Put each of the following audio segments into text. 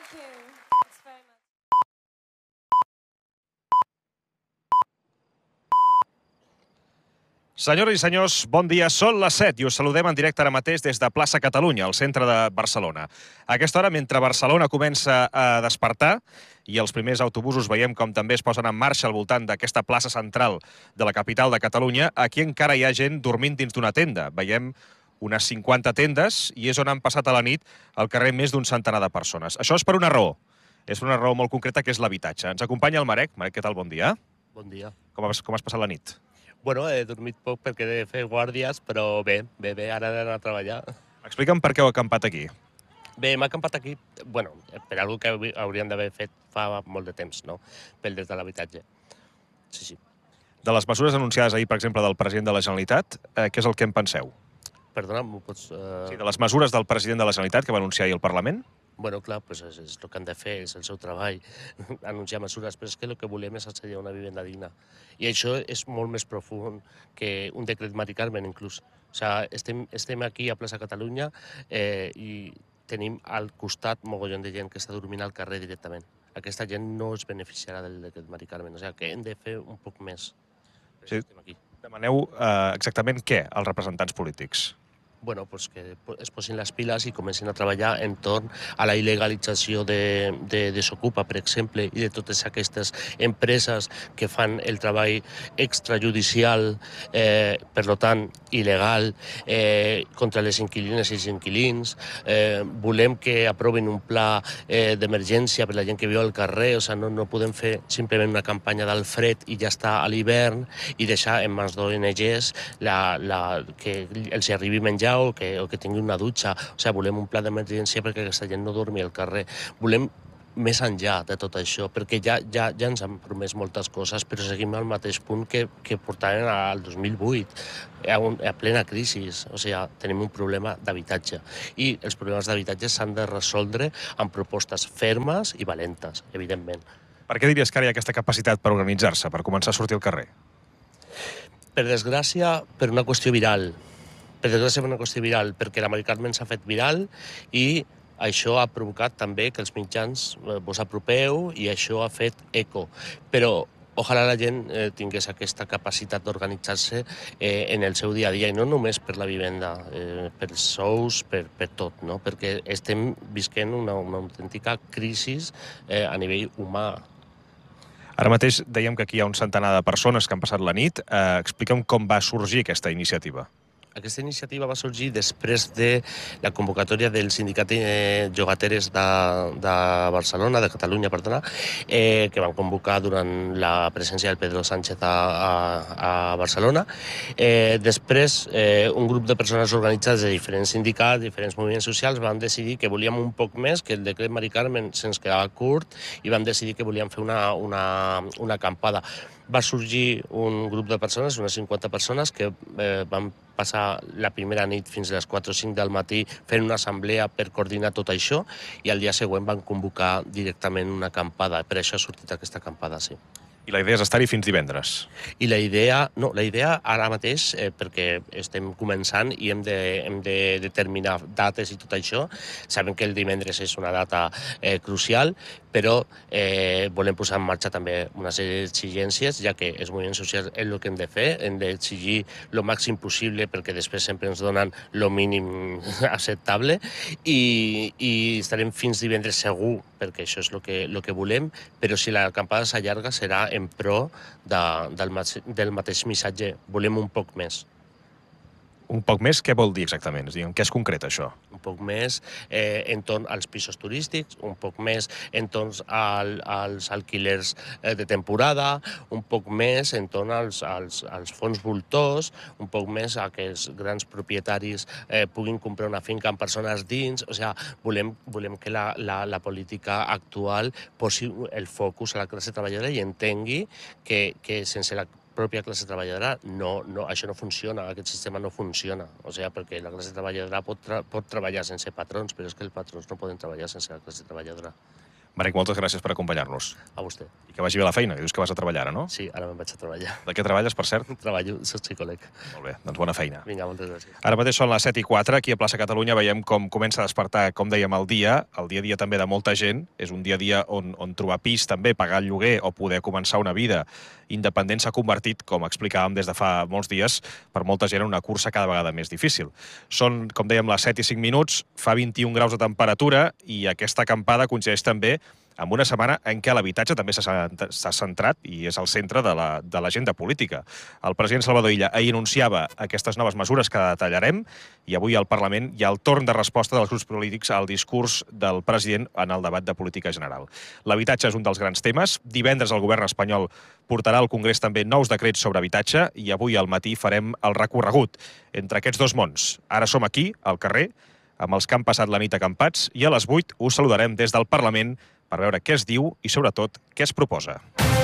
Senyores i senyors, bon dia. Són les 7 i us saludem en directe ara mateix des de Plaça Catalunya, al centre de Barcelona. A aquesta hora, mentre Barcelona comença a despertar i els primers autobusos veiem com també es posen en marxa al voltant d'aquesta plaça central de la capital de Catalunya, aquí encara hi ha gent dormint dins d'una tenda. Veiem unes 50 tendes i és on han passat a la nit al carrer més d'un centenar de persones. Això és per una raó. És per una raó molt concreta, que és l'habitatge. Ens acompanya el Marek. Marek, què tal? Bon dia. Bon dia. Com has passat la nit? Bueno, he dormit poc perquè he de fer guàrdies, però bé, ara he d'anar a treballar. Explica'm per què heu acampat aquí. Bé, hem acampat aquí, bueno, per algo que hauríem d'haver fet fa molt de temps, no? Pel des de l'habitatge. Sí. De les mesures anunciades ahir, per exemple, del president de la Generalitat, què és el que en penseu? Perdona, m'ho pots... Sí, de les mesures del president de la Generalitat que va anunciar ahir al Parlament? Bueno, clar, pues és el que han de fer, és el seu treball, anunciar mesures, però és que el que volem és accedir a una vivenda digna. I això és molt més profund que un decret Mari Carmen, inclús. O sigui, estem aquí a Plaça Catalunya i tenim al costat mogollon de gent que està dormint al carrer directament. Aquesta gent no es beneficiarà del decret Mari Carmen, o sigui que hem de fer un poc més. Sí. Demaneu exactament què als representants polítics? Bueno, pues que es posin les piles i comencin a treballar entorn a la il·legalització de Desokupa, per exemple, i de totes aquestes empreses que fan el treball extrajudicial, per tant, il·legal, contra les inquilines i els inquilins. Volem que aprovin un pla d'emergència per la gent que viu al carrer, o sigui, no podem fer simplement una campanya del fred i ja està a l'hivern i deixar en mans d'ONGs que els arribi menjar o que tingui una dutxa. O sigui, volem un pla d'emergència perquè aquesta gent no dormi al carrer. Volem més enllà de tot això, perquè ja ens han promès moltes coses, però seguim al mateix punt que portaven al 2008, a plena crisi. O sigui, tenim un problema d'habitatge. I els problemes d'habitatge s'han de resoldre amb propostes fermes i valentes, evidentment. Per què diries que ara hi ha aquesta capacitat per organitzar-se, per començar a sortir al carrer? Per desgràcia, per una qüestió viral. Perquè la Mari Carmen s'ha fet viral i això ha provocat també que els mitjans vos apropeu i això ha fet eco. Però ojalà la gent tingués aquesta capacitat d'organitzar-se en el seu dia a dia, i no només per la vivenda, pels sous, per tot, no? Perquè estem visquent una autèntica crisi a nivell humà. Ara mateix dèiem que aquí hi ha un centenar de persones que han passat la nit. Explica'm com va sorgir aquesta iniciativa. Aquesta iniciativa va sorgir després de la convocatòria del sindicat de llogateres de Barcelona, de Catalunya, perdona, que van convocar durant la presència del Pedro Sánchez a Barcelona. Després, un grup de persones organitzades de diferents sindicats, diferents moviments socials, van decidir que volíem un poc més, que el decret Mari Carmen se'ns quedava curt, i van decidir que volíem fer una acampada. Va sorgir un grup de persones, unes 50 persones, que van passar la primera nit fins a les 4 o 5 del matí fent una assemblea per coordinar tot això, i al dia següent van convocar directament una acampada. Per això ha sortit aquesta acampada, sí. I la idea és estar-hi fins divendres? I la idea ara mateix, perquè estem començant i hem de determinar dates i tot això, sabem que el divendres és una data crucial, però volem posar en marxa també una sèrie d'exigències, ja que els moviments socials és el que hem de fer, hem d'exigir el màxim possible perquè després sempre ens donen el mínim acceptable, i estarem fins divendres segur, perquè això és el que volem, però si l'acampada s'allarga serà en pro del mateix missatge. Volem un poc més. Un poc més, què vol dir exactament? En què es concreta això? Un poc més entorn als pisos turístics, un poc més entorn als alquilers de temporada, un poc més entorn als fons voltors, un poc més a que els grans propietaris puguin comprar una finca amb persones dins. O sigui, volem que la política actual posi el focus a la classe treballadora i entengui que sense la pròpia classe treballadora això no funciona, aquest sistema no funciona. O sigui, perquè la classe treballadora pot treballar sense patrons, però és que els patrons no poden treballar sense la classe treballadora. Maric, moltes gràcies per acompanyar-nos. A vostè. I que vagi bé la feina, que dius que vas a treballar, no? Sí, ara me'n vaig a treballar. De què treballes, per cert? Treballo, soc psicòleg. Molt bé, doncs bona feina. Vinga, moltes gràcies. Ara mateix són les 7:04, aquí a Plaça Catalunya veiem com comença a despertar, com dèiem, el dia a dia també de molta gent. És un dia a dia on trobar pis també, pagar el lloguer o poder començar una vida independent s'ha convertit, com explicàvem des de fa molts dies, per molta gent en una cursa cada vegada més difícil. Són, com dèiem, les 7:05, fa 21 graus de temperatura i aquesta acampada coincideix també amb una setmana en què l'habitatge també s'ha centrat i és el centre de l'agenda política. El president Salvador Illa ahir anunciava aquestes noves mesures que detallarem i avui al Parlament hi ha el torn de resposta dels grups polítics al discurs del president en el debat de política general. L'habitatge és un dels grans temes. Divendres el govern espanyol portarà al Congrés també nous decrets sobre habitatge i avui al matí farem el recorregut entre aquests dos mons. Ara som aquí, al carrer, amb els que han passat la nit acampats i a les 8 us saludarem des del Parlament per veure què es diu i, sobretot, què es proposa.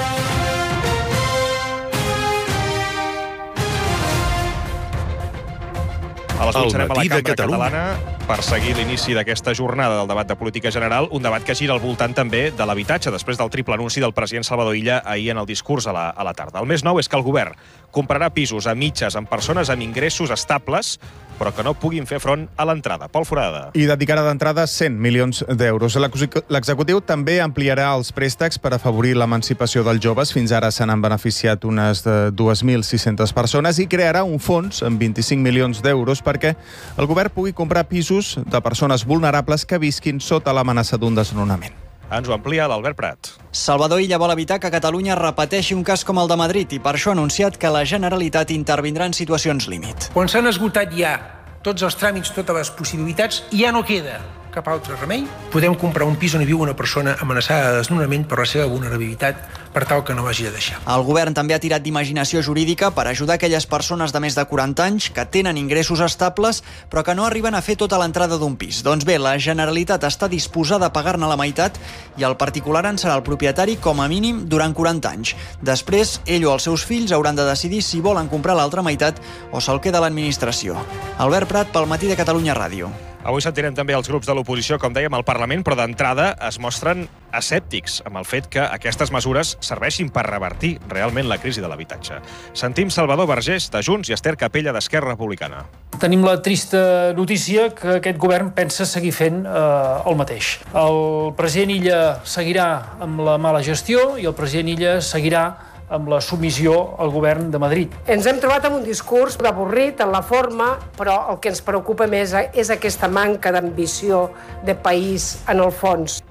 A les 8 serem a la Cambra Catalana per seguir l'inici d'aquesta jornada del debat de política general, un debat que gira al voltant també de l'habitatge, després del triple anunci del president Salvador Illa ahir en el discurs a la tarda. El més nou és que el govern comprarà pisos a mitges amb persones amb ingressos estables però que no puguin fer front a l'entrada. Pol Forada. I dedicarà d'entrada 100 milions d'euros. L'executiu també ampliarà els préstecs per afavorir l'emancipació dels joves. Fins ara se n'han beneficiat unes 2.600 persones i crearà un fons amb 25 milions d'euros perquè el govern pugui comprar pisos de persones vulnerables que visquin sota l'amenaça d'un desnonament. Ens ho amplia l'Albert Prat. Salvador Illa vol evitar que Catalunya repeteixi un cas com el de Madrid i per això ha anunciat que la Generalitat intervindrà en situacions límit. Quan s'han esgotat ja tots els tràmits, totes les possibilitats, ja no queda cap altre remei. Podem comprar un pis on hi viu una persona amenaçada de desnonament per la seva vulnerabilitat per tal que no vagi a deixar. El govern també ha tirat d'imaginació jurídica per ajudar aquelles persones de més de 40 anys que tenen ingressos estables però que no arriben a fer tota l'entrada d'un pis. Doncs bé, la Generalitat està disposada a pagar-ne la meitat i el particular en serà el propietari com a mínim durant 40 anys. Després, ell o els seus fills hauran de decidir si volen comprar l'altra meitat o se'l queda l'administració. Albert Prat, pel Matí de Catalunya Ràdio. Avui sentirem també els grups de l'oposició, com dèiem, al Parlament, però d'entrada es mostren escèptics amb el fet que aquestes mesures serveixin per revertir realment la crisi de l'habitatge. Sentim Salvador Vergés, de Junts, i Esther Capella, d'Esquerra Republicana. Tenim la trista notícia que aquest govern pensa seguir fent el mateix. El president Illa seguirà amb la mala gestió i el president Illa seguirà amb la submissió al govern de Madrid. Ens hem trobat amb un discurs avorrit en la forma, però el que ens preocupa més és aquesta manca d'ambició de país en el fons.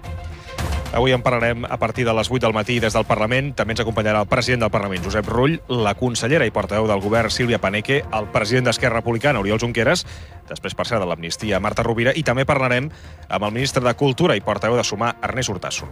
Avui en parlarem a partir de les 8 del matí des del Parlament. També ens acompanyarà el president del Parlament, Josep Rull, la consellera i portaveu del govern, Sílvia Paneque, el president d'Esquerra Republicana, Oriol Junqueras, després, per cert, de l'amnistia, Marta Rovira, i també parlarem amb el ministre de Cultura i portaveu de Sumar, Ernest Urtasun.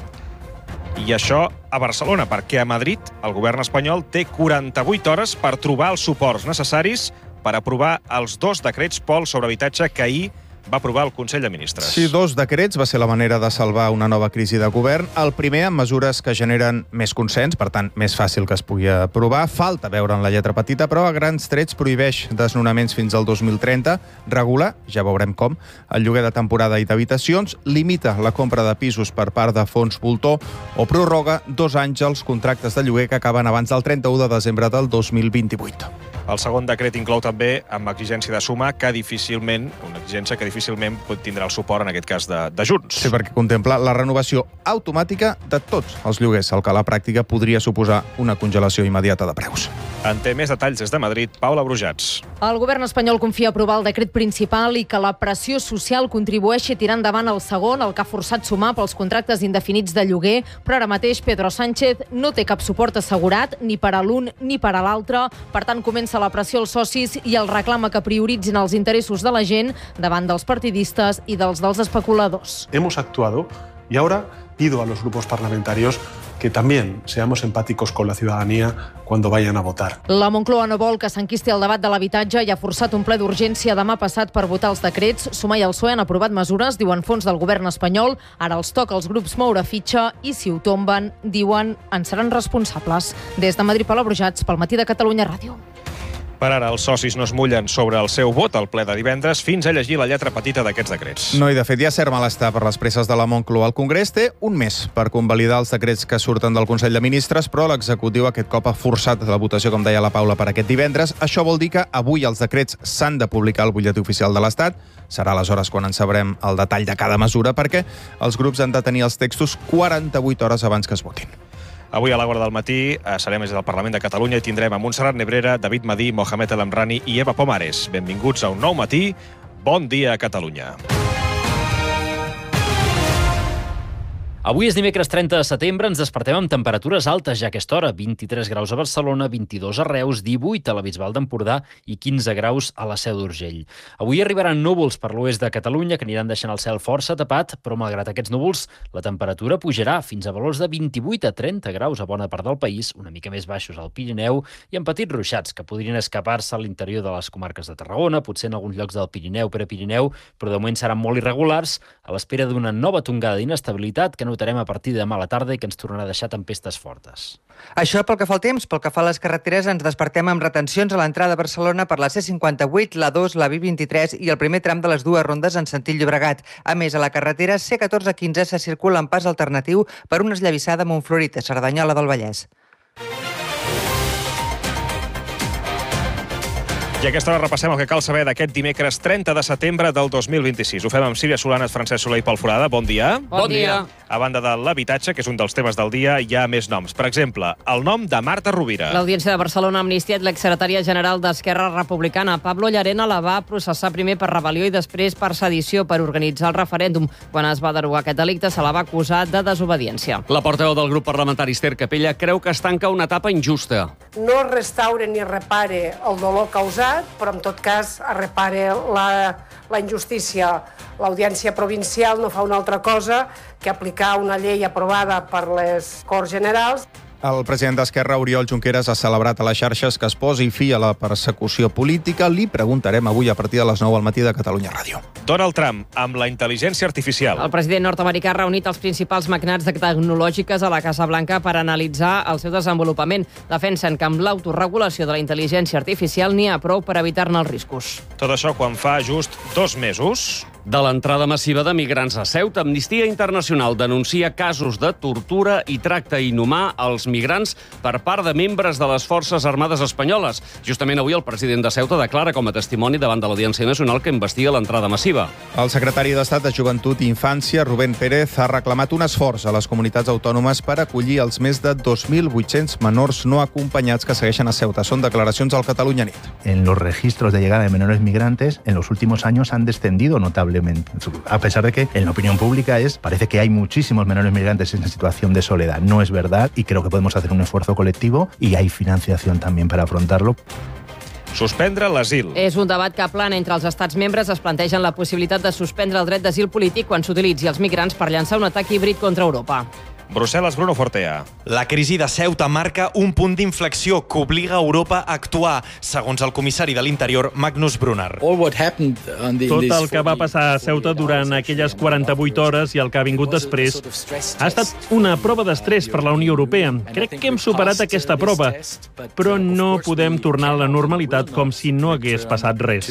I això a Barcelona, perquè a Madrid el govern espanyol té 48 hores per trobar els suports necessaris per aprovar els 2 decrets, Pol, sobre habitatge que ahir va aprovar el Consell de Ministres. Sí, 2 decrets va ser la manera de salvar una nova crisi de govern. El primer amb mesures que generen més consens, per tant, més fàcil que es pugui aprovar. Falta veure en la lletra petita, però a grans trets prohibeix desnonaments fins al 2030, regula, ja veurem com, el lloguer de temporada i d'habitacions, limita la compra de pisos per part de fons voltor o prorroga 2 anys els contractes de lloguer que acaben abans del 31 de desembre del 2028. El segon decret inclou també, amb exigència de suma, una exigència que difícilment tindrà el suport, en aquest cas, de Junts. Sí, perquè contempla la renovació automàtica de tots els lloguers, el que a la pràctica podria suposar una congelació immediata de preus. En té més detalls des de Madrid, Paula Brujats. El govern espanyol confia aprovar el decret principal i que la pressió social contribueixi a tirar endavant el segon, el que ha forçat sumar pels contractes indefinits de lloguer, però ara mateix Pedro Sánchez no té cap suport assegurat ni per a l'un ni per a l'altre. Per tant, comença la pressió als socis i el reclama que prioritzin els interessos de la gent davant dels partidistes i dels especuladors. Hemos actuado y ahora pido a los grupos parlamentarios que también seamos empáticos con la ciudadanía cuando vayan a votar. La Moncloa no vol que s'enquisti el debat de l'habitatge i ha forçat un ple d'urgència demà passat per votar els decrets. Sumar i el PSOE han aprovat mesures, diuen fons del govern espanyol. Ara els toca als grups moure fitxa i si ho tomben, diuen, en seran responsables. Des de Madrid, Paula Brujats, pel Matí de Catalunya Ràdio. Per ara, els socis no es mullen sobre el seu vot al ple de divendres fins a llegir la lletra petita d'aquests decrets. No, i de fet hi ha cert malestar per les presses de la Moncloa. El Congrés té un mes per convalidar els decrets que surten del Consell de Ministres, però l'executiu aquest cop ha forçat la votació, com deia la Paula, per aquest divendres. Això vol dir que avui els decrets s'han de publicar al butlletí oficial de l'Estat. Serà aleshores quan en sabrem el detall de cada mesura, perquè els grups han de tenir els textos 48 hores abans que es votin. Avui a l'hora del matí serem des del Parlament de Catalunya i tindrem a Montserrat Nebrera, David Madí, Mohamed El Amrani i Eva Pomares. Benvinguts a un nou matí. Bon dia a Catalunya. Avui és dimecres 30 de setembre, ens despertem amb temperatures altes ja a aquesta hora, 23 graus a Barcelona, 22 a Reus, 18 a la Bisbal d'Empordà i 15 graus a la Seu d'Urgell. Avui arribaran núvols per l'oest de Catalunya que aniran deixant el cel força tapat, però malgrat aquests núvols la temperatura pujarà fins a valors de 28 a 30 graus a bona part del país, una mica més baixos al Pirineu i amb petits ruixats que podrien escapar-se a l'interior de les comarques de Tarragona, potser en alguns llocs del Pirineu, Prepirineu, però de moment seran molt irregulars a l'espera d'una nova tongada d'inestabilitat que notarem a partir de demà a la tarda i que ens tornarà a deixar tempestes fortes. Això pel que fa al temps. Pel que fa a les carreteres, ens despertem amb retencions a l'entrada a Barcelona per la C58, la 2, la B23 i el primer tram de les dues rondes en sentit Llobregat. A més, a la carretera C1415 se circula en pas alternatiu per una esllavissada a Montflorit, a Cerdanyola del Vallès. I a aquesta hora repassem el que cal saber d'aquest dimecres 30 de setembre del 2026. Ho fem amb Sílvia Solanes, Francesc Soler i Pol Forada. Bon dia. Bon dia. A banda de l'habitatge, que és un dels temes del dia, hi ha més noms. Per exemple, el nom de Marta Rovira. L'Audiència de Barcelona ha amnistiat l'exsecretària general d'Esquerra Republicana. Pablo Llarena la va processar primer per rebel·lió i després per sedició per organitzar el referèndum. Quan es va derogar aquest delicte, se la va acusar de desobediència. La portaveu del grup parlamentari Esther Capella creu que es tanca una etapa injusta. No es restaure ni repare el dolor causat, però en tot cas es repare la injustícia. L'Audiència Provincial no fa una altra cosa que aplicar una llei aprovada per les Corts Generals. El president d'Esquerra, Oriol Junqueras, ha celebrat a les xarxes que es posi fi a la persecució política. Li preguntarem avui a partir de les 9 al matí de Catalunya Ràdio. Donald Trump, amb la intel·ligència artificial. El president nord-americà ha reunit els principals magnats tecnològiques a la Casa Blanca per analitzar el seu desenvolupament. Defensen que amb l'autoregulació de la intel·ligència artificial n'hi ha prou per evitar-ne els riscos. Tot això quan fa just 2 mesos... De l'entrada massiva de migrants a Ceuta, Amnistia Internacional denuncia casos de tortura i tracte inhumà als migrants per part de membres de les Forces Armades espanyoles. Justament avui el president de Ceuta declara com a testimoni davant de l'Audiència Nacional que investiga l'entrada massiva. El secretari d'Estat de Joventut i Infància, Rubén Pérez, ha reclamat un esforç a les comunitats autònomes per acollir els més de 2.800 menors no acompanyats que segueixen a Ceuta. Són declaracions al Catalunya Nit. En los registros de llegada de menores migrantes, en los últimos años han descendido notablemente. A pesar de que en la opinión pública parece que hay muchísimos menores migrantes en situación de soledad. No es verdad y creo que podemos hacer un esfuerzo colectivo y hay financiación también para afrontarlo. Suspendre l'asil. És un debat que plana entre els estats membres. Es plantegen la possibilitat de suspendre el dret d'asil polític quan s'utilitzi els migrants per llançar un atac híbrid contra Europa. Brussel·les, Bruno Fortea. La crisi de Ceuta marca un punt d'inflexió que obliga Europa a actuar, segons el comissari de l'Interior, Magnus Brunner. Tot el que va passar a Ceuta durant aquelles 48 hores i el que ha vingut després ha estat una prova d'estrès per la Unió Europea. Crec que hem superat aquesta prova, però no podem tornar a la normalitat com si no hagués passat res.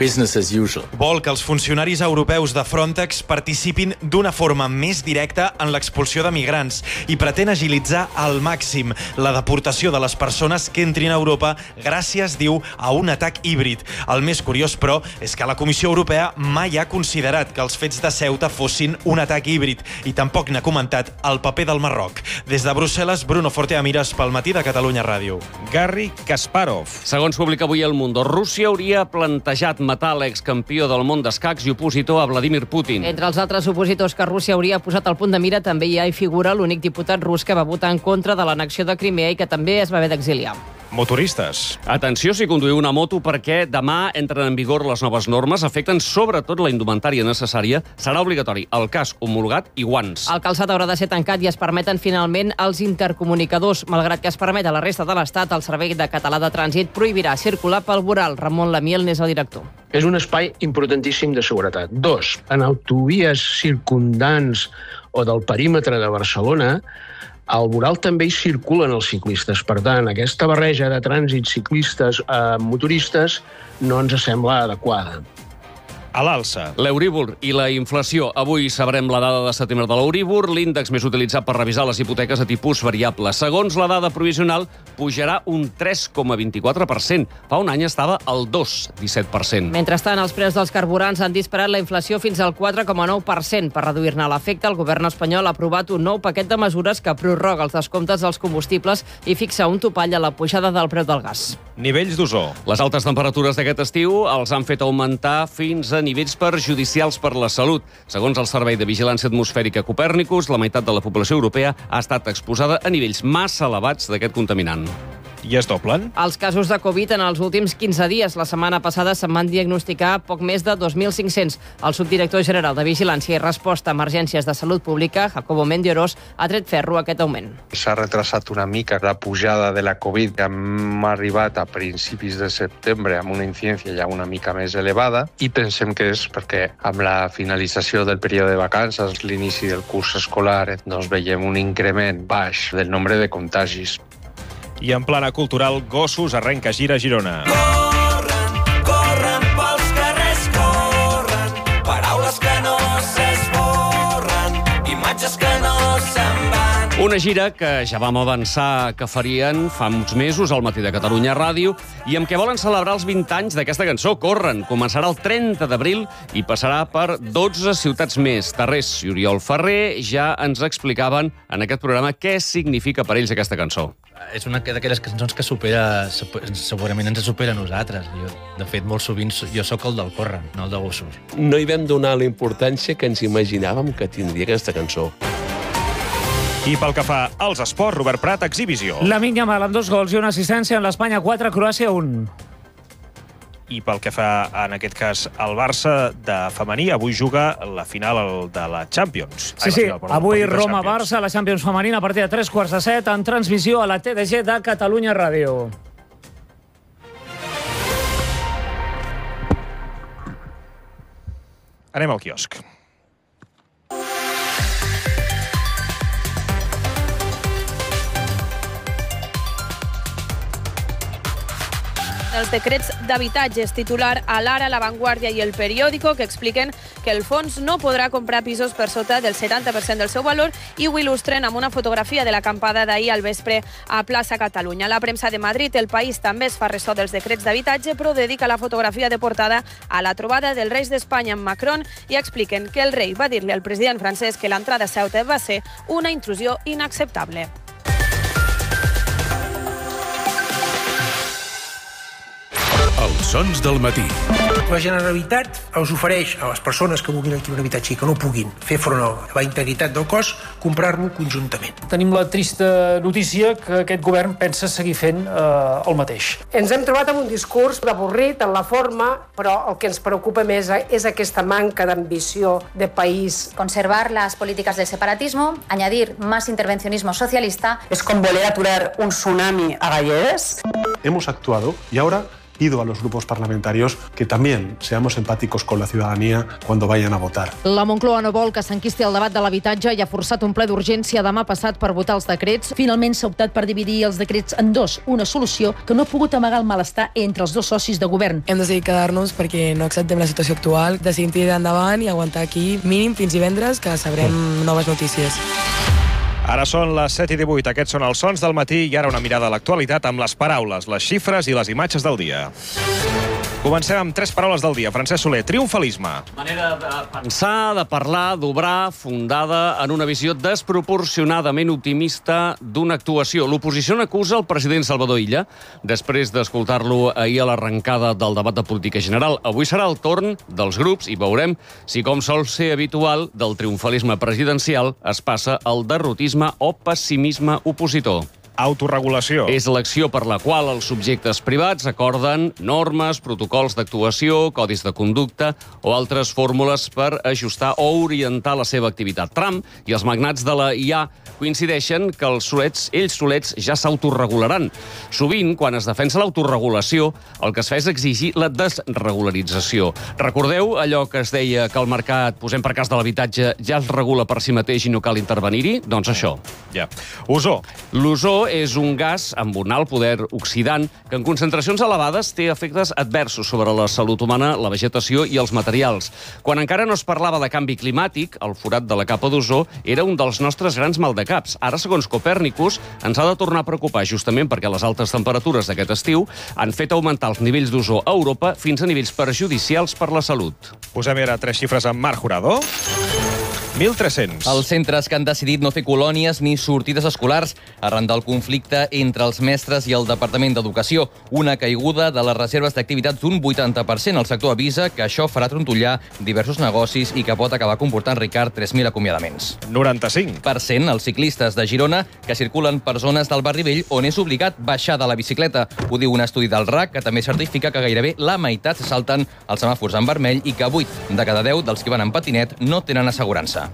Vol que els funcionaris europeus de Frontex participin d'una forma més directa en l'expulsió de migrants i pretén agilitzar al màxim la deportació de les persones que entrin a Europa gràcies, diu, a un atac híbrid. El més curiós, però, és que la Comissió Europea mai ha considerat que els fets de Ceuta fossin un atac híbrid i tampoc n'ha comentat el paper del Marroc. Des de Brussel·les, Bruno Fortea Mires pel matí de Catalunya Ràdio. Garry Kasparov. Segons publica avui El Mundo, Rússia hauria plantejat matar l'excampió del món d'escacs i opositor a Vladimir Putin. Entre els altres opositors que Rússia hauria posat al punt de mira també hi figura l'únic diputat rus que va votar en contra de l'annexió de Crimea i que també es va haver d'exiliar. Motoristes. Atenció si conduïu una moto perquè demà entren en vigor les noves normes, afecten sobretot la indumentària necessària. Serà obligatori el casc homologat i guants. El calçat haurà de ser tancat i es permeten finalment els intercomunicadors. Malgrat que es permet a la resta de l'Estat, el Servei de Català de Trànsit prohibirà circular pel voral. Ramon Lamiel n'és el director. És un espai importantíssim de seguretat. 2. En autovies circundants o del perímetre de Barcelona, Al voral també hi circulen els ciclistes. Per tant, aquesta barreja de trànsit ciclistes motoristes no ens sembla adequada. A l'alça. L'Euríbor i la inflació. Avui sabrem la dada de setembre de l'Euríbor, l'índex més utilitzat per revisar les hipoteques a tipus variable. Segons la dada provisional, pujarà un 3,24%. Fa un any estava al 2,17%. Mentrestant, els preus dels carburants han disparat la inflació fins al 4,9%. Per reduir-ne l'efecte, el govern espanyol ha aprovat un nou paquet de mesures que prorroga els descomptes dels combustibles i fixa un topall a la pujada del preu del gas. Nivells d'ozó. Les altes temperatures d'aquest estiu els han fet augmentar fins a nivells perjudicials per la salut. Segons el Servei de Vigilància Atmosfèrica Copernicus, la meitat de la població europea ha estat exposada a nivells massa elevats d'aquest contaminant. I es doblen? Els casos de Covid en els últims 15 dies. La setmana passada se'n van diagnosticar poc més de 2.500. El subdirector general de Vigilància i Resposta a Emergències de Salut Pública, Jacobo Mendiorós, ha tret ferro a aquest augment. S'ha retrasat una mica la pujada de la Covid. Hem arribat a principis de setembre amb una incidència ja una mica més elevada i pensem que és perquè amb la finalització del període de vacances, l'inici del curs escolar, doncs veiem un increment baix del nombre de contagis. I en plana cultural, Gossos arrenca gira a Girona. Corren pels carrers, corren, paraules que no s'esborren, imatges que no se'n van. Una gira que ja vam avançar que farien fa uns mesos al Matí de Catalunya Ràdio i amb què volen celebrar els 20 anys d'aquesta cançó, Corren. Començarà el 30 d'abril i passarà per 12 ciutats més. Tarrés i Oriol Ferrer ja ens explicaven en aquest programa què significa per ells aquesta cançó. És una d'aquelles cançons que segurament ens supera a nosaltres. Jo, de fet, molt sovint jo sóc el del Corren, no el de Gossos. No hi vam donar la importància que ens imaginàvem que tindria aquesta cançó. I pel que fa als esports, Robert Prat, exhibició. Lamine Yamal amb 2 gols i una assistència en l'Espanya 4, Croàcia 1. I pel que fa, en aquest cas, al Barça de femení, avui juga la final de la Champions. Sí, avui Roma-Barça, la Champions femenina, a partir de 6:45, en transmissió a la TDG de Catalunya Ràdio. Anem al quiosc. Els decrets d'habitatges, titular a l'Ara, La Vanguardia i El Periódico, que expliquen que el fons no podrà comprar pisos per sota del 70% del seu valor i ho il·lustren amb una fotografia de l'acampada d'ahir al vespre a Plaça Catalunya. La premsa de Madrid, El País, també es fa ressò dels decrets d'habitatge, però dedica la fotografia de portada a la trobada dels reis d'Espanya amb Macron i expliquen que el rei va dir-li al president francès que l'entrada a Ceuta va ser una intrusió inacceptable. Els sons del matí. La Generalitat els ofereix a les persones que vulguin adquirir un habitatge i que no puguin fer front a la integritat del cos, comprar-lo conjuntament. Tenim la trista notícia que aquest govern pensa seguir fent el mateix. Ens hem trobat amb un discurs avorrit en la forma, però el que ens preocupa més és aquesta manca d'ambició de país. Conservar las políticas del separatismo, añadir más intervencionismo socialista. Es con voler aturar un tsunami a Galleres. Hemos actuado y ahora pido a los grupos parlamentarios que también seamos empáticos con la ciudadanía cuando vayan a votar. La Moncloa no vol que s'enquisti el debat de l'habitatge i ha forçat un ple d'urgència demà passat per votar els decrets. Finalment s'ha optat per dividir els decrets en dos, una solució que no ha pogut amagar el malestar entre els dos socis de govern. Hem decidit quedar-nos perquè no acceptem la situació actual, decidim tirar endavant i aguantar aquí mínim fins divendres, que sabrem noves notícies. Ara són les 7:18. Aquests són els sons del matí i ara una mirada a l'actualitat amb les paraules, les xifres i les imatges del dia. Comencem amb 3 paraules del dia. Francesc Soler, triomfalisme. Manera de pensar, de parlar, d'obrar, fundada en una visió desproporcionadament optimista d'una actuació. L'oposició n'acusa el president Salvador Illa, després d'escoltar-lo ahir a l'arrencada del debat de política general. Avui serà el torn dels grups i veurem si, com sol ser habitual, del triomfalisme presidencial es passa al derrotisme o pessimisme opositor. Autorregulació. És l'acció per la qual els subjectes privats acorden normes, protocols d'actuació, codis de conducta o altres fórmules per ajustar o orientar la seva activitat. Trump i els magnats de la IA coincideixen que ells solets ja s'autoregularan. Sovint, quan es defensa l'autoregulació, el que es fa és exigir la desregularització. Recordeu allò que es deia que el mercat, posem per cas de l'habitatge, ja es regula per si mateix i no cal intervenir-hi? Doncs això. Ja. Ozó. L'ozó és un gas amb un alt poder oxidant que en concentracions elevades té efectes adversos sobre la salut humana, la vegetació i els materials. Quan encara no es parlava de canvi climàtic, el forat de la capa d'ozó era un dels nostres grans maldecaps. Ara, segons Copèrnicus, ens ha de tornar a preocupar justament perquè les altes temperatures d'aquest estiu han fet augmentar els nivells d'ozó a Europa fins a nivells perjudicials per la salut. Posem ara 3 xifres amb Marc Jurado. 1.300. Els centres que han decidit no fer colònies ni sortides escolars arran del conflicte entre els mestres i el Departament d'Educació. Una caiguda de les reserves d'activitats d'un 80%. El sector avisa que això farà trontollar diversos negocis i que pot acabar comportant, Ricard, 3.000 acomiadaments. 95%. Els ciclistes de Girona que circulen per zones del barri vell on és obligat baixar de la bicicleta. Ho diu un estudi del RAC que també certifica que gairebé la meitat se salten els semàfors en vermell i que 8 de cada 10 dels que van en patinet no tenen assegurança.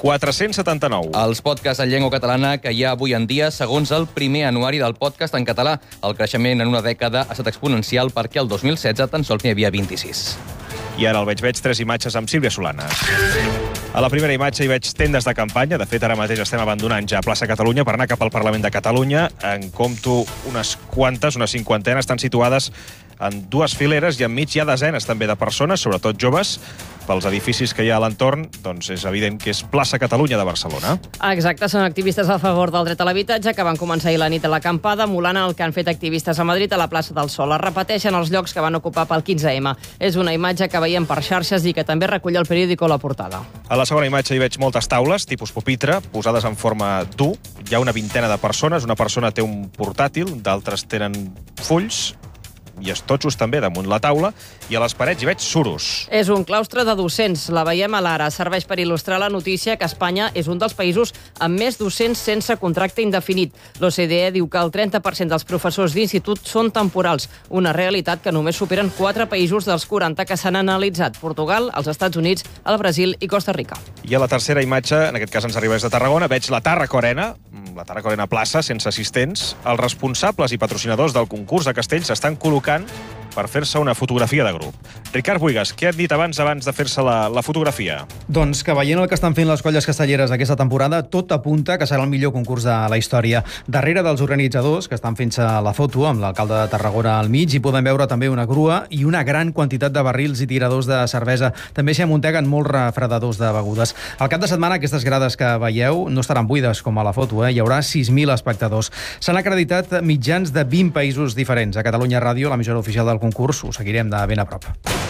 479. Els podcasts en llengua catalana que hi ha avui en dia, segons el primer anuari del podcast en català. El creixement en una dècada ha estat exponencial perquè el 2016 tan sols n'hi havia 26. I ara el veig 3 imatges amb Sílvia Solanes. A la primera imatge hi veig tendes de campanya. De fet, ara mateix estem abandonant ja Plaça Catalunya per anar cap al Parlament de Catalunya. En compto unes quantes, una cinquantena, estan situades en 2 fileres i enmig hi ha desenes també de persones, sobretot joves. Pels edificis que hi ha a l'entorn, doncs és evident que és Plaça Catalunya de Barcelona. Exacte, són activistes a favor del dret a l'habitatge que van començar ahir la nit a l'acampada, emulant el que han fet activistes a Madrid a la plaça del Sol. Es repeteixen els llocs que van ocupar pel 15M. És una imatge que veiem per xarxes i que també recull el periòdico a la portada. A la segona imatge hi veig moltes taules, tipus pupitre, posades en forma d'U. Hi ha una vintena de persones, una persona té un portàtil, d'altres tenen fulls, i estotxos també damunt la taula, i a les parets hi veig suros. És un claustre de docents. La veiem a l'Ara. Serveix per il·lustrar la notícia que Espanya és un dels països amb més docents sense contracte indefinit. L'OCDE diu que el 30% dels professors d'institut són temporals, una realitat que només superen 4 països dels 40 que s'han analitzat: Portugal, els Estats Units, el Brasil i Costa Rica. I a la tercera imatge, en aquest cas ens arriba des de Tarragona, veig la Tàrraco Arena plaça, sense assistents. Els responsables i patrocinadors del concurs de castells s'estan col·locant per fer-se una fotografia de grup. Ricard Buigas, què han dit abans de fer-se la fotografia? Doncs que veient el que estan fent les colles castelleres aquesta temporada, tot apunta que serà el millor concurs de la història. Darrere dels organitzadors, que estan fent-se la foto amb l'alcalde de Tarragona al mig, hi podem veure també una grua i una gran quantitat de barrils i tiradors de cervesa. També s'hi amunteguen molts refredadors de begudes. Al cap de setmana, aquestes grades que veieu no estaran buides, com a la foto. Hi haurà 6.000 espectadors. S'han acreditat mitjans de 20 països diferents. A Catalunya Ràdio, l'emissora oficial del concurs, ho seguirem de ben a prop.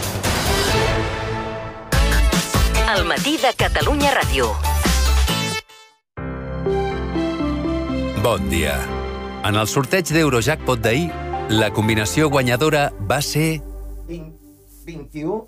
El matí de Catalunya Ràdio. Bon dia. En el sorteig d'Eurojackpot d'ahir, la combinació guanyadora va ser... 21...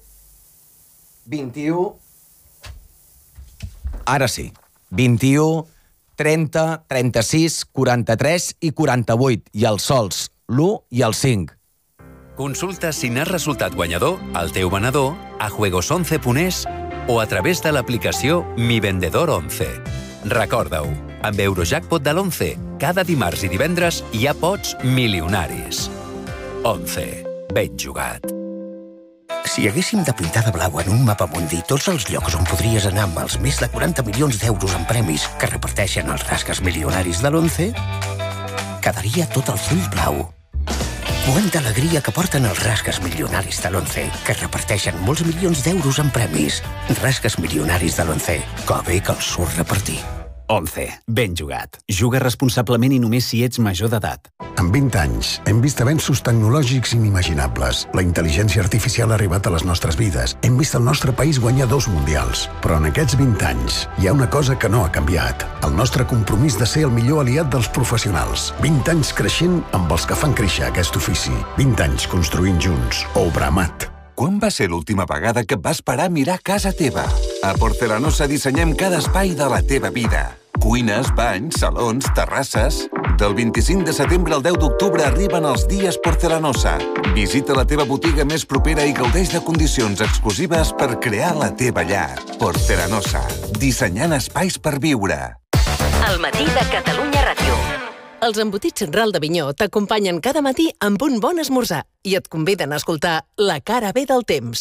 Ara sí. 21, 30, 36, 43 i 48. I els sols, l'1 i el 5. Consulta si n'has resultat guanyador al teu venedor, a juegos11.es o a través de l'aplicació Mi Vendedor 11. Recorda-ho, amb Eurojackpot de l'11, cada dimarts i divendres hi ha pots milionaris. 11. Ben jugat. Si haguéssim de pintar de blau en un mapa mundi tots els llocs on podries anar amb els més de 40 milions d'euros en premis que reparteixen els rasques milionaris de l'11, quedaria tot el full blau. Quanta alegria que porten els rasques milionaris de l'11, que reparteixen molts milions d'euros en premis. Rasques milionaris de l'11, que bé que els surt repartir. 11. Ben jugat. Juga responsablement i només si ets major d'edat. En 20 anys hem vist avenços tecnològics inimaginables. La intel·ligència artificial ha arribat a les nostres vides. Hem vist el nostre país guanyar 2 mundials. Però en aquests 20 anys hi ha una cosa que no ha canviat. El nostre compromís de ser el millor aliat dels professionals. 20 anys creixent amb els que fan créixer aquest ofici. 20 anys construint junts. Obramat. Quan va ser l'última vegada que vas parar a mirar casa teva? A Porcelanosa dissenyem cada espai de la teva vida. Cuines, banys, salons, terrasses... Del 25 de setembre al 10 d'octubre arriben els dies Porcelanosa. Visita la teva botiga més propera i gaudeix de condicions exclusives per crear la teva llar. Porcelanosa, dissenyant espais per viure. El matí de Catalunya Ràdio. Els embotits Ral d'Avinyó t'acompanyen cada matí amb un bon esmorzar i et conviden a escoltar La cara B del temps.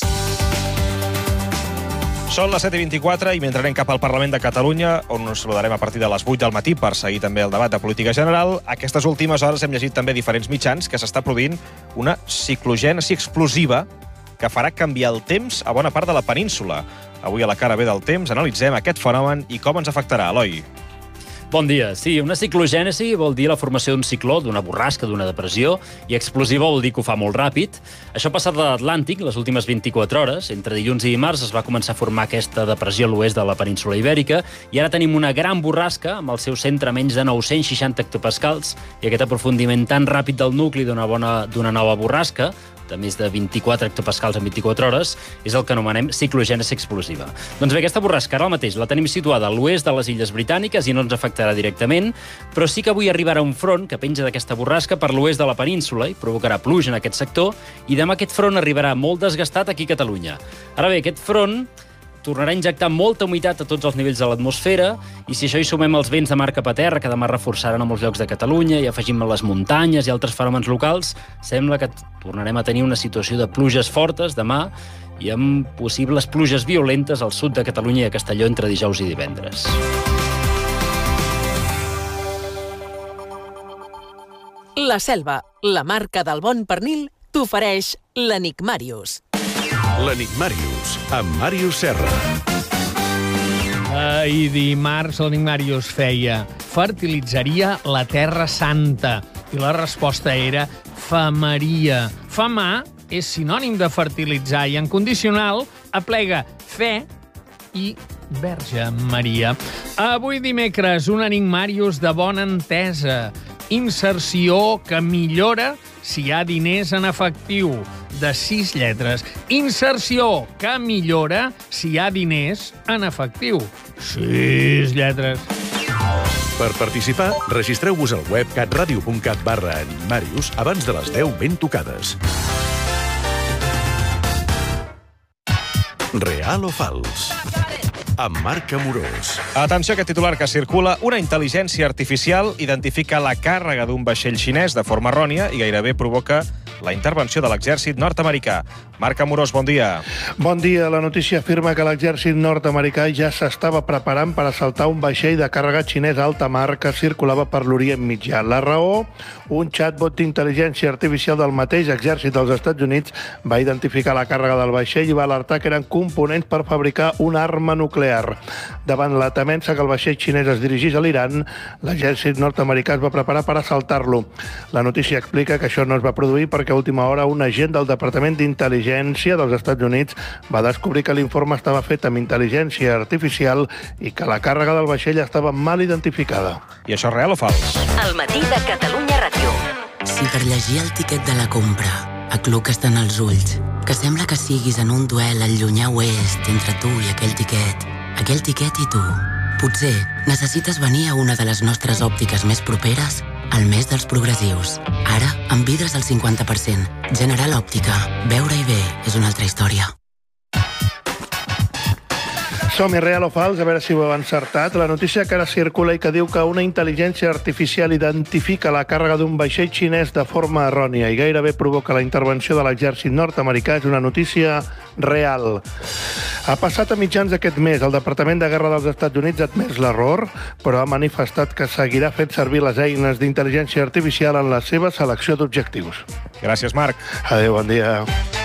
Són les 7:24 i mentre anem cap al Parlament de Catalunya, on us saludarem a partir de les 8 del matí per seguir també el debat de política general, aquestes últimes hores hem llegit també diferents mitjans que s'està produint una ciclogènesi explosiva que farà canviar el temps a bona part de la península. Avui a La cara B del temps analitzem aquest fenomen i com ens afectarà. Eloi. Bon dia. Sí, una ciclogènesi vol dir la formació d'un cicló, d'una borrasca, d'una depressió, i explosiva vol dir que ho fa molt ràpid. Això ha passat a l'Atlàntic les últimes 24 hores. Entre dilluns i dimarts es va començar a formar aquesta depressió a l'oest de la península Ibèrica i ara tenim una gran borrasca amb el seu centre a menys de 960 hectopascals i aquest aprofundiment tan ràpid del nucli d'una nova borrasca de més de 24 hectopascals en 24 hores, és el que anomenem ciclogènesi explosiva. Doncs bé, aquesta borrasca ara mateix la tenim situada a l'oest de les Illes Britàniques i no ens afectarà directament, però sí que avui arribarà un front que penja d'aquesta borrasca per l'oest de la península i provocarà pluja en aquest sector, i demà aquest front arribarà molt desgastat aquí a Catalunya. Ara bé, aquest front tornarà a injectar molta humitat a tots els nivells de l'atmosfera i si això hi sumem els vents de mar cap a terra, que demà reforçaran a molts llocs de Catalunya, i afegim les muntanyes i altres fenòmens locals, sembla que tornarem a tenir una situació de pluges fortes demà i amb possibles pluges violentes al sud de Catalunya i a Castelló entre dijous i divendres. La Selva, la marca del bon pernil, t'ofereix l'Enigmàrius. L'Enigmàrius, amb Màrius Serra. I dimarts l'Enigmàrius feia fertilitzaria la Terra Santa i la resposta era famaria. Famar és sinònim de fertilitzar i en condicional aplega fe i Verge Maria. Avui dimecres un Enigmàrius de bona entesa. Inserció que millora si hi ha diners en efectiu, de 6 lletres. Inserció que millora si hi ha diners en efectiu. 6 lletres. Per participar, registreu-vos al web catradio.cat/enigmàrius abans de les 10 ben tocades. Real o fals? Amb Marc Amorós. Atenció a aquest titular que circula. Una intel·ligència artificial identifica la càrrega d'un vaixell xinès de forma errònia i gairebé provoca la intervenció de l'exèrcit nord-americà. Marc Amorós, bon dia. Bon dia. La notícia afirma que l'exèrcit nord-americà ja s'estava preparant per assaltar un vaixell de càrrega xinès a alta mar que circulava per l'Orient Mitjà. La raó? Un chatbot d'intel·ligència artificial del mateix exèrcit dels Estats Units va identificar la càrrega del vaixell i va alertar que eren components per fabricar una arma nuclear. Davant la temença que el vaixell xinès es dirigís a l'Iran, l'exèrcit nord-americà es va preparar per assaltar-lo. La notícia explica que això no es va produir perquè a última hora un agent del Departament d'Intel·ligència dels Estats Units va descobrir que l'informe estava fet amb intel·ligència artificial i que la càrrega del vaixell estava mal identificada. I això és real o fals? El matí de Catalunya Ràdio. Si per llegir el tiquet de la compra acluques tant els ulls que sembla que siguis en un duel al llunyà oest entre tu i aquell tiquet i tu, potser necessites venir a una de les nostres òptiques més properes al mes dels progressius. Ara, amb vidres al 50%. General Òptica. Veure-hi bé és una altra història. Som-hi, real o fals, a veure si ho heu encertat. La notícia que ara circula i que diu que una intel·ligència artificial identifica la càrrega d'un vaixell xinès de forma errònia i gairebé provoca la intervenció de l'exèrcit nord-americà és una notícia real. Ha passat a mitjans d'aquest mes. El Departament de Guerra dels Estats Units ha admès l'error, però ha manifestat que seguirà fent servir les eines d'intel·ligència artificial en la seva selecció d'objectius. Gràcies, Marc. Adéu, bon dia.